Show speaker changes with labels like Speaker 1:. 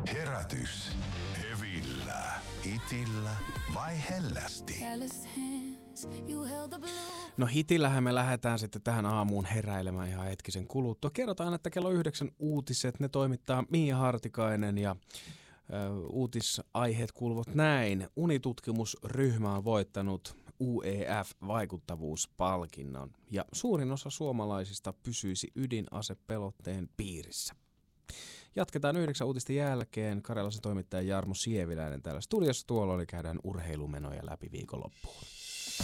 Speaker 1: Herätys. Hevillä. Hitillä vai hellästi?
Speaker 2: No hitillähän me lähdetään sitten tähän aamuun heräilemään ihan hetkisen kuluttua. Kerrotaan, että kello 9 uutiset, ne toimittaa Mia Hartikainen ja uutisaiheet kuuluvat näin. Unitutkimusryhmä on voittanut UEF-vaikuttavuuspalkinnon ja suurin osa suomalaisista pysyisi ydinasepelotteen piirissä. Jatketaan 9 uutisten jälkeen. Karjalaisen toimittaja Jarmo Sieviläinen täällä studiossa. Tuolla käydään urheilumenoja läpi viikonloppuun.